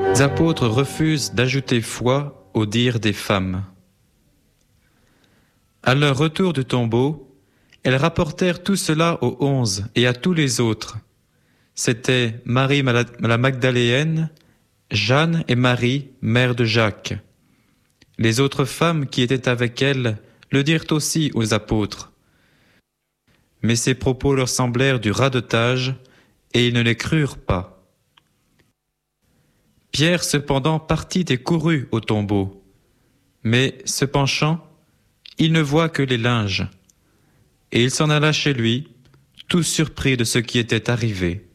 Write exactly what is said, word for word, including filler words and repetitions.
Les apôtres refusent d'ajouter foi au dire des femmes. À leur retour du tombeau, elles rapportèrent tout cela aux onze et à tous les autres. C'étaient Marie la Magdaléenne, Jeanne et Marie, mère de Jacques. Les autres femmes qui étaient avec elles le dirent aussi aux apôtres. Mais ces propos leur semblèrent du radotage, et ils ne les crurent pas. Pierre cependant partit et courut au tombeau, mais se penchant, il ne voit que les linges, et il s'en alla chez lui, tout surpris de ce qui était arrivé.